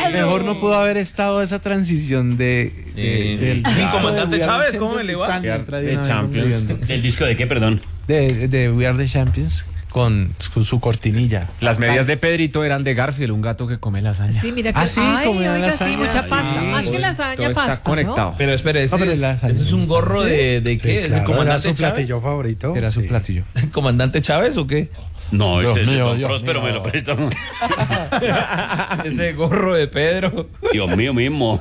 Mejor no pudo haber estado esa transición del comandante Chávez, ¿cómo me le va? De Champions. ¿El disco de qué, perdón? De We Are the Champions. Con su cortinilla. Las medias de Pedrito eran de Garfield, un gato que come lasaña. Sí, mira que lasaña. mucha pasta. Sí. Más que lasaña, Todo pasta. está conectado. ¿no? Pero espere, No, pero ¿eso es un gorro de qué? ¿Es el Claro, comandante era su Chávez? platillo favorito. Era su platillo. ¿El comandante Chávez o qué? No, ese es de mío, Don Dios Próspero, mío. me lo prestó. Ese gorro de Pedro. Dios mío mismo.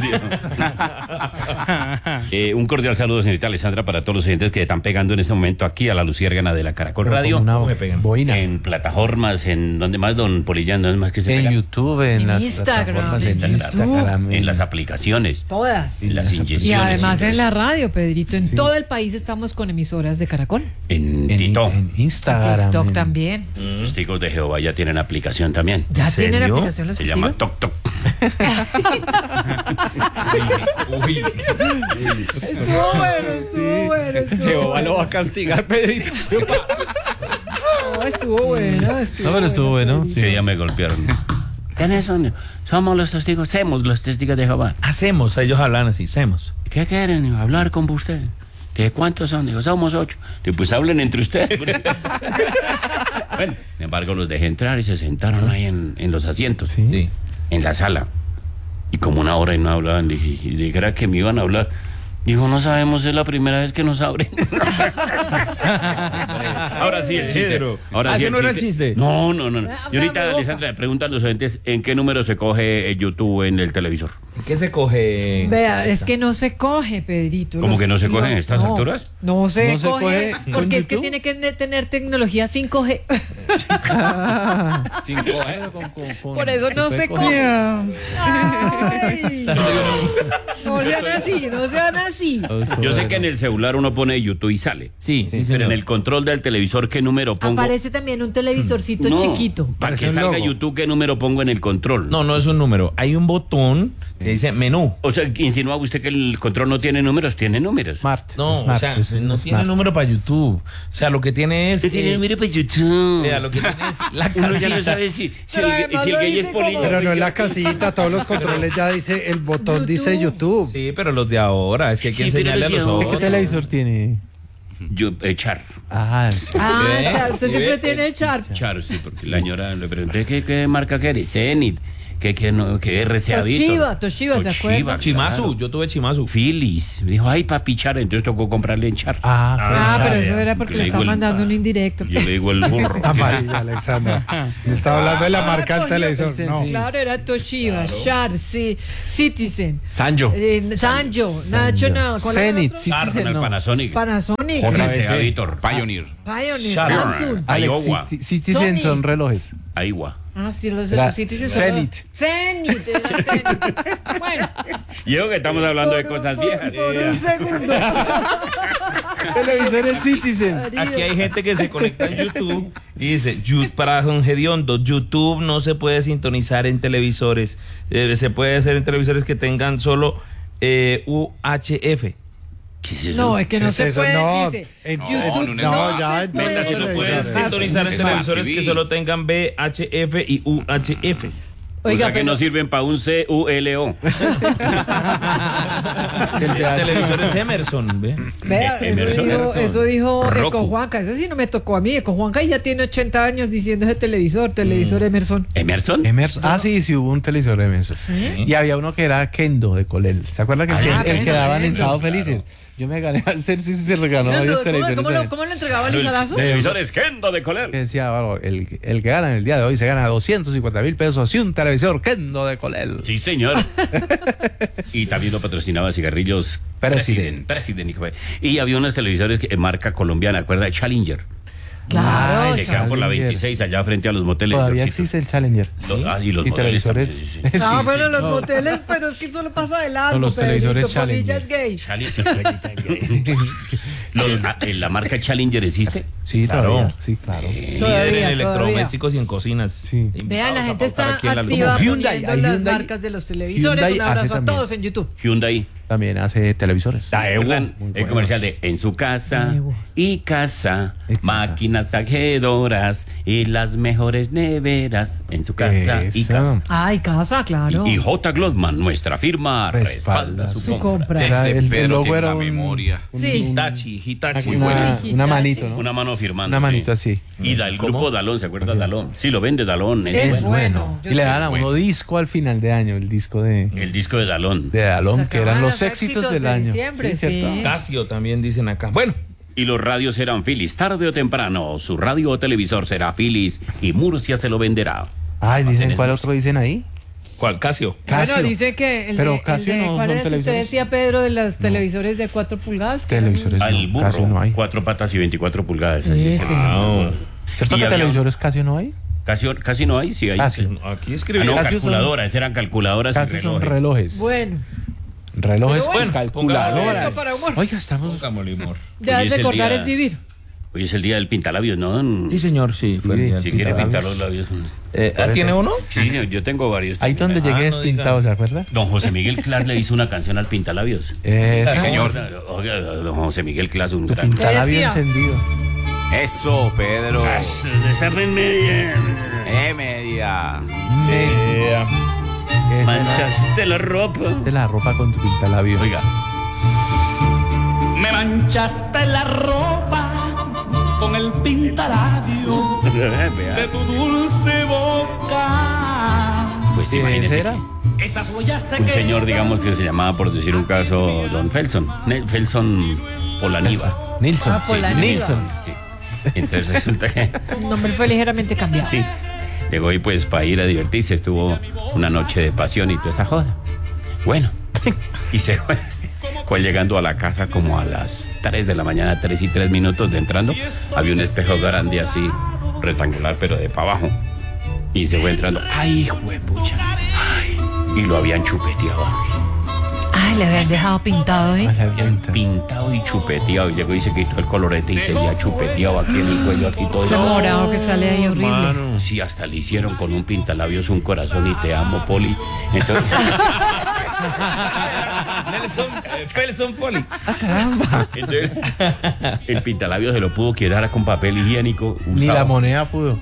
Un cordial saludo, señorita Alessandra, para todos los oyentes que están pegando en este momento aquí a la Luciérgana de la Caracol Radio. Una ¿Cómo me pegan? boina. En plataformas, en donde más, don Polillán, ¿dónde más que se En pega? YouTube, en las Instagram, plataformas, en Instagram, En las aplicaciones, Todas. en las Y inyecciones. además en la radio, Pedrito. En todo el país estamos con emisoras de Caracol. En en TikTok. Instagram. TikTok en- también. Los testigos de Jehová ya tienen aplicación también. ¿Ya tienen serio? aplicación los Se llama testigos? Tok Tok. Uy. Estuvo bueno. Jehová lo va a castigar, Pedrito. No, estuvo bueno. No, pero estuvo bueno. Sí. Que ya me golpearon. ¿Quiénes son? Somos los testigos, somos los testigos de Jehová. Hacemos, ellos hablan así, hacemos. ¿Qué quieren? Hablar con usted. ¿De cuántos son? Digo, somos 8. Digo, pues hablen entre ustedes. Bueno, sin embargo, los dejé entrar y se sentaron ahí en los asientos, Sí. en la sala. Y como una hora y no hablaban, dije, y dijera que me iban a hablar. Dijo, no sabemos, es la primera vez que nos abren. Ahora sí el chiste. Ahora sí ¿ese no era el chiste? No. Y ahorita, Abre Alessandra, le preguntan los oyentes en qué número se coge el YouTube en el televisor. ¿Qué se coge? Vea, es que no se coge, Pedrito. ¿Cómo que no se coge en estas alturas? No se ¿No se coge, coge con porque es que YouTube? tiene que tener tecnología 5G. Por eso no se coge. Ay, no sean así. Yo sé que en el celular uno pone YouTube y sale. Sí, Pero señor. en el control del televisor, ¿qué número pongo? Aparece también un televisorcito No, chiquito. Para Parece que un salga logo. YouTube, ¿qué número pongo en el control? No es un número. Hay un botón que dice menú. O sea, insinúa usted que el control no tiene números, tiene números. Smart. No, Smart, o sea, es no un tiene Smart. número para YouTube. O sea, lo que tiene es. Usted tiene número para YouTube. Vea, lo que tiene es la Uno ya no casita. sabe si Pero el además gay lo es dice polilla. Pero no en la casita, todos los controles ya dice, el botón dice YouTube. Sí, pero los de ahora, es que hay que Sí, pero enseñarle a los de los ahora. ¿Qué otros. televisor tiene? Yo, Char. Ah, Ah, ¿Ve? Char, usted ¿Sí siempre ve? tiene el Char. Char, sí, porque la señora le pregunté qué marca que eres, Zenith, que RCA Toshiba, Toshiba, ¿se acuerda? Chimazu, yo tuve Chimazu. Philips. Me dijo, ay, papi Char, entonces tocó comprarle en Char. Ah, pero eso era porque Yo le le está digo el- mandando un indirecto. Yo le digo el burro. Amarilla, Alexandra. Estaba hablando de la marca del televisor. No. Claro, era Toshiba, Sharp, sí, Citizen, Sanjo. Sanjo, National, ¿cuál era el Zenith, otro? Citizen, Citizen, no. Panasonic. Panasonic, RCA Víctor. Pioneer. Pioneer, Sharp. Samsung. Alex, Iowa. Sony. Citizen son relojes. Iowa. Ah, sí, los Era Citizen. Zenith. Zenith, era Zenith. Bueno, Y yo que estamos hablando de por- cosas por- viejas. Por un segundo. Televisores Citizen. Aquí hay gente que se conecta en YouTube y dice, para don Gediondo, YouTube no se puede sintonizar en televisores. Se puede hacer en televisores que tengan solo UHF. ¿Qué es eso? No, es que no ¿Qué es se eso? puede, No, dice. no, no ya se entiendo. puede. Si no pueden televisores. sintonizar en Smart televisores TV. que solo tengan VHF y UHF. O Oiga, sea que pero no sirven para un CULO. Televisores Emerson, ¿ve? vea, Emerson, eso dijo Roku. Eco Juanca, eso sí no me tocó a mí. Eco Juanca ya tiene 80 años diciendo ese televisor Emerson. ¿Emerson? Emerson. Ah, sí, hubo un televisor Emerson. Y había uno que era Kendo de Colel. ¿Se acuerda que el que daban en Sábado Felices? Yo me gané al ser, sí, se regaló varios televisores. ¿Cómo lo entregaba Luis Alazo? Televisores Kendo de Colel. Que decía, bueno, el que gana en el día de hoy se gana 250,000 pesos y un televisor Kendo de Colel. Sí, señor. Y también lo patrocinaba cigarrillos President. hijo de- Y había unos televisores que marca colombiana, ¿acuerda? Challenger. Claro, Que quedan por la Challenger. 26 allá frente a los moteles. Todavía Dorcitos. existe el Challenger. Y los Sí, moteles televisores. también, sí, sí. Ah, bueno, los No. moteles, pero es que solo pasa de largo. No, los televisores Pedrito, Polilla Challenger. es gay. ¿La marca Challenger existe? Sí, Claro. todavía. Sí, claro. Todavía, Líder en electrodomésticos y en cocinas. Sí. Vean, la gente Invitados a pautar está aquí en la luz. activa Hyundai, poniendo hay las Hyundai. marcas de los televisores. Hyundai Un abrazo hace a también. todos en YouTube. Hyundai. también hace televisores. ¿Recuerdan el comercial de En su casa y casa, máquinas tajedoras y las mejores neveras? En su casa y Eso. casa. Ay, casa, claro. Y J. Glotman, nuestra firma, respalda su Su compra. compra. Era Ese el Pedro logo tiene era una un- memoria. Sí. Hitachi. Una manito, ¿no? Una mano firmando. Una manito sí. así. Y del grupo Dalón, ¿se acuerda de Dalón? Sí, lo vende Dalón. Es bueno. bueno. Y le dan a bueno. uno disco al final de año, el disco de El disco de Dalón. Dalón, que eran Sacaban los éxitos del de año. diciembre, ¿cierto? sí. Casio también dicen acá. Bueno, Y los radios eran Philips. Tarde o temprano, su radio o televisor será Philips y Murcia se lo venderá. Ay, dicen, ¿Tienes ¿cuál dos? otro dicen ahí? ¿cuál? Casio. Casio. Bueno, dice que el Pero de, Casio el de- no ¿cuál son era el que usted televisores. decía, Pedro, de los televisores de 4 pulgadas? que Televisores Al no, Casio no burro, hay. 4 patas y 24 pulgadas. así Ese. se- ¿Cierto Y que había televisores Casio no hay? Casi no hay, sí hay. Casio. Aquí Ah, escribió. no, Casio son- calculadoras, eran calculadoras y Casio son relojes. relojes. Bueno, Relojes Pero bueno, con calculadoras. esto para humor. Oiga, estamos... Pongámosle humor. ya Hoy es el recordar día- es vivir. Hoy es el día del pintalabios, ¿no? Sí, señor, sí. Fue el Sí, día del Si quiere pintar pintalabios. los labios. ¿Tiene uno? Sí, yo tengo varios. Ahí donde llegué es no pintado, ¿se acuerda? Don José Miguel Clas le hizo una canción al pintalabios. Sí, señor. Oiga, don José Miguel Clas, un Tu gran... pintalabio Decía. encendido. Eso, Pedro. Está en media. Media. Esa era Manchaste la ropa. de la ropa con tu pintalabio. Oiga. Me manchaste la ropa con el pintalabio de Vea, tu dulce boca. pues ¿Quién imagínese era? Esas huellas se un señor, digamos, que se llamaba, por decir un caso, Don Felson. Felson Polaniva. Nilsson. Ah, Polaniva. Nilsson. Sí. Entonces resulta que... El nombre fue ligeramente cambiado. Sí. Llegó y pues para ir a divertirse, estuvo una noche de pasión y toda esa joda. Bueno, y se fue llegando a la casa como a las 3 de la mañana, 3 y 3 minutos de entrando. Había un espejo grande así, rectangular, pero de para abajo. Y se fue entrando. ¡Ay, hijo de pucha! ¡Ay! Y lo habían chupeteado. Ay, le habían dejado pintado, ¿eh? Ay, la Habían pinta. pintado y chupeteado. Y llegó y se quitó el colorete y seguía chupeteado aquí en el cuello, aquí todo. Ese morado que sale ahí horrible. Sí, hasta le hicieron con un pintalabios un corazón y te amo, Poli. Entonces, Felson Poli. entonces, el pintalabios se lo pudo quedar con papel higiénico. Ni usado. la moneda pudo.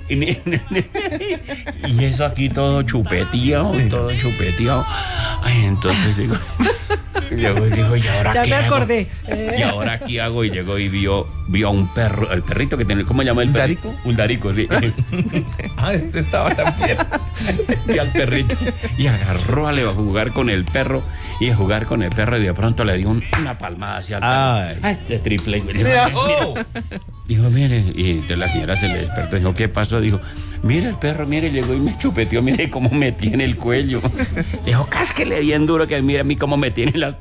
Y eso aquí todo chupeteado, Sí. todo chupeteado. Ay, entonces digo, dijo, ¿y ahora Ya qué me hago? acordé. ¿Y ahora qué hago? Y llegó y vio a un perro, el perrito que tiene, ¿cómo se llama el ¿Un perrito? darico? Un darico, sí. Este estaba también. Y al perrito y agarró a jugar con el perro y a jugar con el perro y de pronto le dio una palmada hacia el perro. Ay, este triple. Oh. Dijo, mire, y entonces la señora se le despertó, dijo, ¿qué pasó? Dijo, mire el perro, mire, llegó y me chupeteó, mire cómo me tiene el cuello. Dijo, cásquele bien duro que mire a mí cómo me tiene las...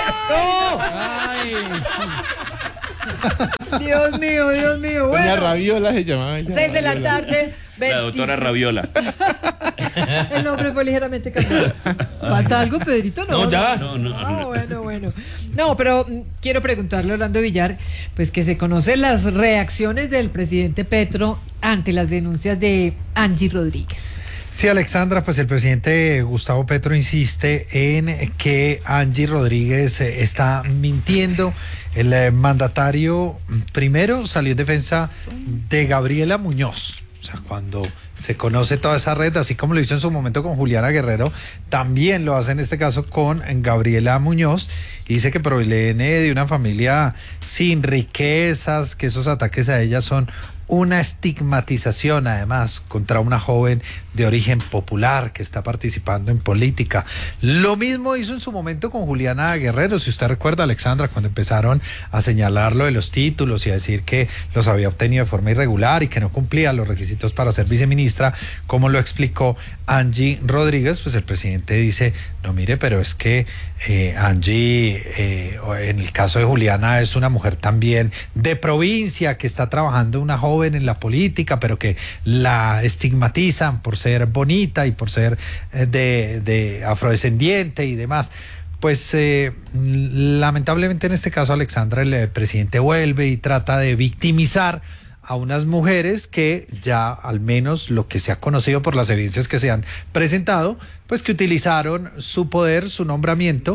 Dios mío, Dios mío. Doña Bueno, Raviola se llamaba ella. 6 de la tarde. La doctora Raviola. El nombre fue ligeramente cambiado. ¿Falta algo, Pedrito? No, ya. Ah, bueno. No, pero quiero preguntarle a Orlando Villar, pues que se conocen las reacciones del presidente Petro ante las denuncias de Angie Rodríguez. Sí, Alexandra, pues el presidente Gustavo Petro insiste en que Angie Rodríguez está mintiendo. El mandatario primero salió en defensa de Gabriela Muñoz. O sea, cuando se conoce toda esa red, así como lo hizo en su momento con Juliana Guerrero, también lo hace en este caso con Gabriela Muñoz. Y dice que proviene de una familia sin riquezas, que esos ataques a ella son una estigmatización, además, contra una joven de origen popular que está participando en política. Lo mismo hizo en su momento con Juliana Guerrero, si usted recuerda, Alexandra, cuando empezaron a señalarlo de los títulos y a decir que los había obtenido de forma irregular y que no cumplía los requisitos para ser viceministra, como lo explicó Angie Rodríguez, pues el presidente dice, no mire, pero es que Angie, en el caso de Juliana, es una mujer también de provincia que está trabajando, una joven en la política, pero que la estigmatizan por ser bonita y por ser de afrodescendiente y demás. Pues lamentablemente en este caso, Alexandra, el presidente vuelve y trata de victimizar a unas mujeres que ya, al menos lo que se ha conocido por las evidencias que se han presentado, pues que utilizaron su poder, su nombramiento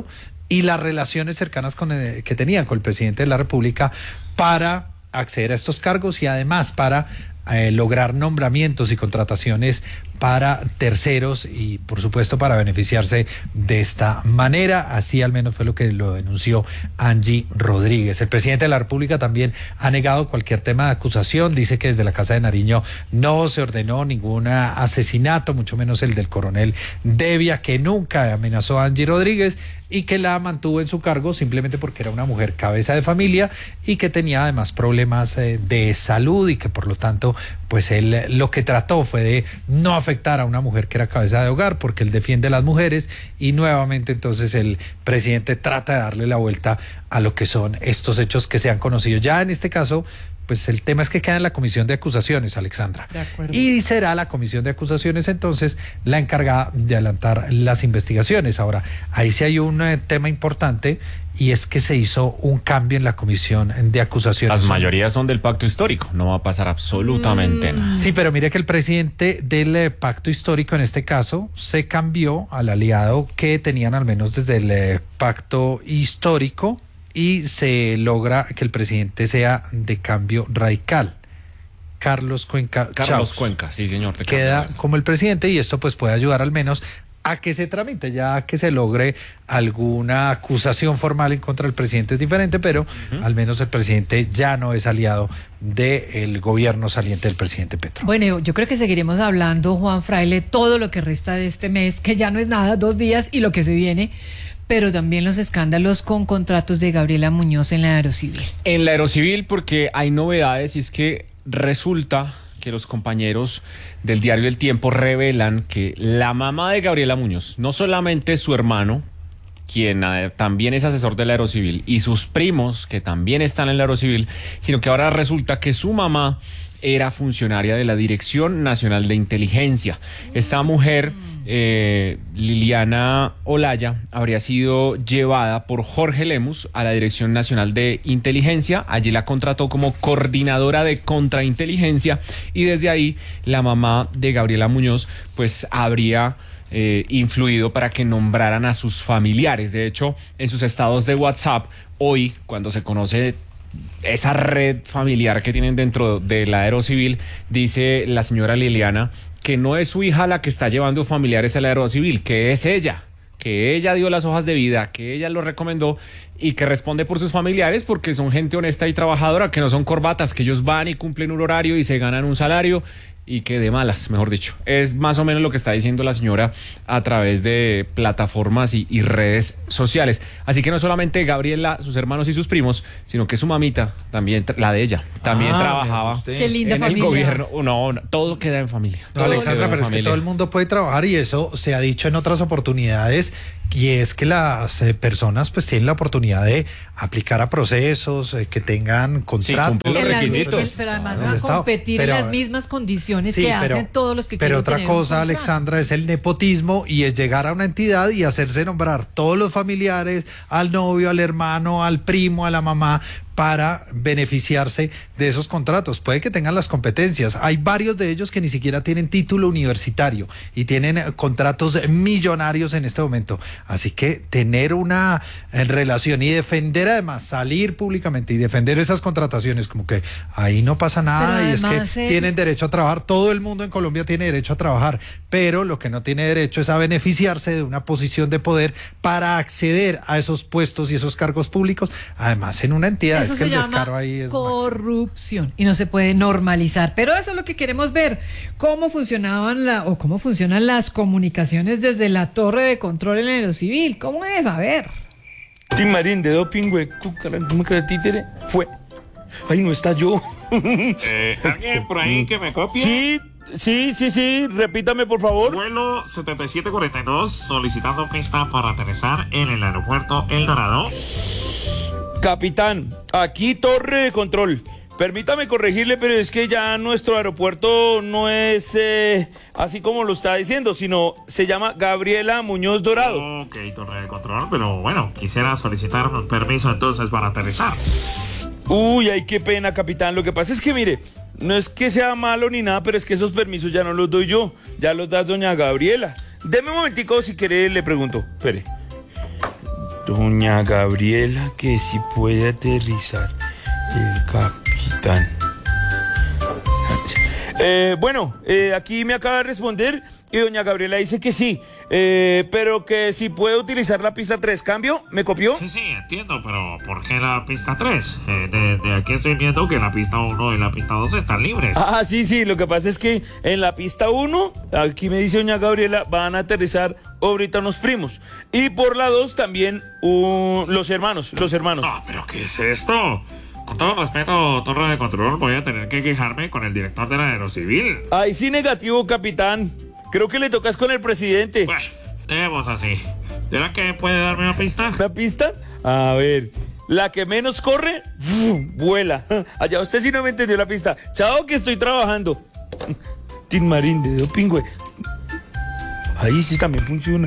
y las relaciones cercanas que tenían con el presidente de la República para acceder a estos cargos y además para lograr nombramientos y contrataciones para terceros y por supuesto para beneficiarse de esta manera. Así al menos fue lo que lo denunció Angie Rodríguez. El presidente de la República también ha negado cualquier tema de acusación, dice que desde la Casa de Nariño no se ordenó ningún asesinato, mucho menos el del coronel Devia, que nunca amenazó a Angie Rodríguez y que la mantuvo en su cargo simplemente porque era una mujer cabeza de familia y que tenía además problemas de salud y que por lo tanto pues él lo que trató fue de no afectar a una mujer que era cabeza de hogar porque él defiende a las mujeres y nuevamente entonces el presidente trata de darle la vuelta a lo que son estos hechos que se han conocido. Ya en este caso, pues el tema es que queda en la comisión de acusaciones, Alexandra. De acuerdo. Y será la comisión de acusaciones entonces la encargada de adelantar las investigaciones. Ahora, ahí sí hay un tema importante y es que se hizo un cambio en la comisión de acusaciones. Las mayorías son del pacto histórico, no va a pasar absolutamente nada. Sí, pero mire que el presidente del pacto histórico en este caso se cambió al aliado que tenían al menos desde el pacto histórico y se logra que el presidente sea de Cambio Radical. Carlos Cuenca Chaus. Cuenca, sí señor. Queda como el presidente y esto pues puede ayudar al menos a que se tramite, ya a que se logre alguna acusación formal en contra del presidente es diferente, pero al menos el presidente ya no es aliado del gobierno saliente del presidente Petro. Bueno, yo creo que seguiremos hablando, Juan Fraile, todo lo que resta de este mes, que ya no es nada, 2 días y lo que se viene, pero también los escándalos con contratos de Gabriela Muñoz en la Aerocivil. En la Aerocivil porque hay novedades y es que resulta que los compañeros del diario El Tiempo revelan que la mamá de Gabriela Muñoz, no solamente su hermano, quien también es asesor de la Aerocivil, y sus primos, que también están en la Aerocivil, sino que ahora resulta que su mamá era funcionaria de la Dirección Nacional de Inteligencia. Esta mujer, Liliana Olaya, habría sido llevada por Jorge Lemus a la Dirección Nacional de Inteligencia. Allí la contrató como coordinadora de contrainteligencia y desde ahí la mamá de Gabriela Muñoz pues habría influido para que nombraran a sus familiares. De hecho, en sus estados de WhatsApp, hoy, cuando se conoce esa red familiar que tienen dentro de la Aerocivil, dice la señora Liliana que no es su hija la que está llevando familiares a la Aerocivil, que es ella, que ella dio las hojas de vida, que ella lo recomendó y que responde por sus familiares porque son gente honesta y trabajadora, que no son corbatas, que ellos van y cumplen un horario y se ganan un salario y que de malas, mejor dicho. Es más o menos lo que está diciendo la señora a través de plataformas y redes sociales. Así que no solamente Gabriela, sus hermanos y sus primos, sino que su mamita, también la de ella, también trabajaba. Qué linda en familia. el gobierno. No, todo queda en familia. No, Alexandra, pero es que familia. todo el mundo puede trabajar y eso se ha dicho en otras oportunidades y es que las personas pues tienen la oportunidad de aplicar a procesos, que tengan contratos. cumplen los requisitos. Pero además del a Estado. competir Pero, en las mismas condiciones sí, que pero- hacen todos los que Pero quieren otra tener un cosa, contrato. Alexandra, es el nepotismo y es llegar a una entidad y hacerse nombrar todos los familiares, al novio, al hermano, al primo, a la mamá, para beneficiarse de esos contratos. Puede que tengan las competencias. Hay varios de ellos que ni siquiera tienen título universitario y tienen contratos millonarios en este momento. Así que tener una relación y defender además, salir públicamente y defender esas contrataciones, como que ahí no pasa nada Pero y es además, que tienen derecho a trabajar. Todo el mundo en Colombia tiene derecho a trabajar, pero lo que no tiene derecho es a beneficiarse de una posición de poder para acceder a esos puestos y esos cargos públicos, además en una entidad. Eso Es que se el descaro llama ahí es corrupción y no se puede normalizar. Pero eso es lo que queremos ver, cómo funcionaban cómo funcionan las comunicaciones desde la torre de control en el Aerocivil. ¿Cómo es? A ver. Tim Marín de doping, güey, cúcara títere, fue. Ay, no está yo. ¿Alguien por ahí que me copie? Sí, repítame por favor. Vuelo 7742 solicitando pista para aterrizar en el aeropuerto El Dorado. Capitán, aquí torre de control. Permítame corregirle, pero es que ya nuestro aeropuerto no es así como lo está diciendo, sino se llama Gabriela Muñoz Dorado. Ok, torre de control, pero bueno, quisiera solicitar un permiso entonces para aterrizar. Uy, ay, qué pena, capitán. Lo que pasa es que, mire, no es que sea malo ni nada, pero es que esos permisos ya no los doy yo, ya los da doña Gabriela. Deme un momentico, si quiere le pregunto. Espere. Doña Gabriela, que si puede aterrizar el capitán. Bueno, aquí me acaba de responder y doña Gabriela dice que sí, pero que si puede utilizar la pista 3. ¿Cambio? ¿Me copió? Sí, entiendo, pero ¿por qué la pista 3? De aquí estoy viendo que la pista 1 y la pista 2 están libres. Ah, sí, lo que pasa es que en la pista 1, aquí me dice doña Gabriela, van a aterrizar ahorita unos primos. Y por la 2 también los hermanos. No, pero ¿qué es esto? Con todo respeto, torre de control, voy a tener que quejarme con el director de la Aerocivil. Ay, sí, negativo, capitán. Creo que le tocas con el presidente. Bueno, dejemos así. ¿Será que puede darme una pista? ¿La pista? A ver, la que menos corre, vuela. Allá usted sí no me entendió la pista. Chao, que estoy trabajando. Tin Marín de Dopingüe. Ahí sí también funciona.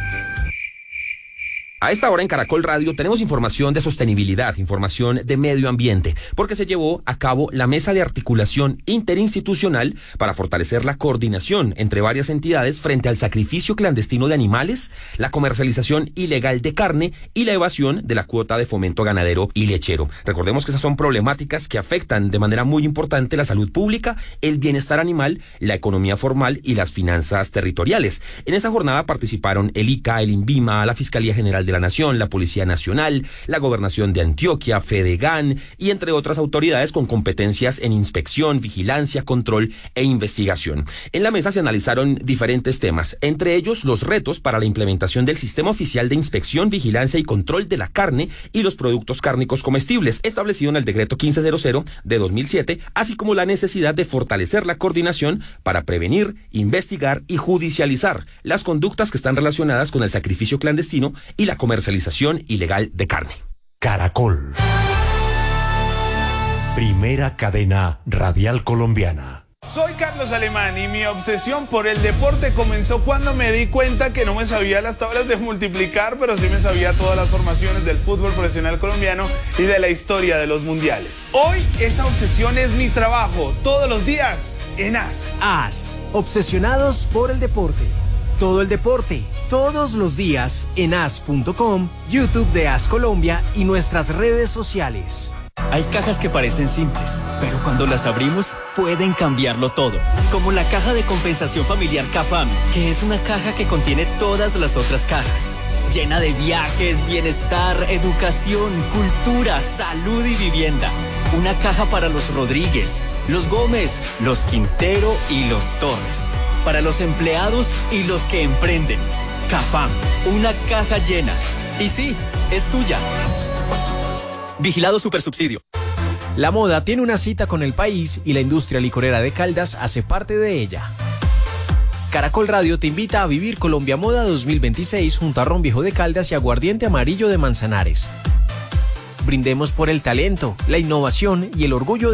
A esta hora en Caracol Radio tenemos información de sostenibilidad, información de medio ambiente, porque se llevó a cabo la mesa de articulación interinstitucional para fortalecer la coordinación entre varias entidades frente al sacrificio clandestino de animales, la comercialización ilegal de carne y la evasión de la cuota de fomento ganadero y lechero. Recordemos que esas son problemáticas que afectan de manera muy importante la salud pública, el bienestar animal, la economía formal y las finanzas territoriales. En esta jornada participaron el ICA, el INVIMA, la Fiscalía General de la Nación, la Policía Nacional, la Gobernación de Antioquia, Fedegan y entre otras autoridades con competencias en inspección, vigilancia, control e investigación. En la mesa se analizaron diferentes temas, entre ellos los retos para la implementación del Sistema Oficial de Inspección, Vigilancia y Control de la Carne y los Productos Cárnicos Comestibles, establecido en el Decreto 1500 de 2007, así como la necesidad de fortalecer la coordinación para prevenir, investigar y judicializar las conductas que están relacionadas con el sacrificio clandestino y la comercialización ilegal de carne. Caracol. Primera cadena radial colombiana. Soy Carlos Alemán y mi obsesión por el deporte comenzó cuando me di cuenta que no me sabía las tablas de multiplicar, pero sí me sabía todas las formaciones del fútbol profesional colombiano y de la historia de los mundiales. Hoy esa obsesión es mi trabajo, todos los días en AS. AS, obsesionados por el deporte. Todo el deporte, todos los días en as.com, YouTube de AS Colombia y nuestras redes sociales. Hay cajas que parecen simples, pero cuando las abrimos pueden cambiarlo todo. Como la caja de compensación familiar CAFAM, que es una caja que contiene todas las otras cajas. Llena de viajes, bienestar, educación, cultura, salud y vivienda. Una caja para los Rodríguez, los Gómez, los Quintero y los Torres. Para los empleados y los que emprenden. CAFAM, una caja llena. Y sí, es tuya. Vigilado Supersubsidio. La moda tiene una cita con el país y la industria licorera de Caldas hace parte de ella. Caracol Radio te invita a vivir Colombia Moda 2026 junto a Ron Viejo de Caldas y Aguardiente Amarillo de Manzanares. Brindemos por el talento, la innovación y el orgullo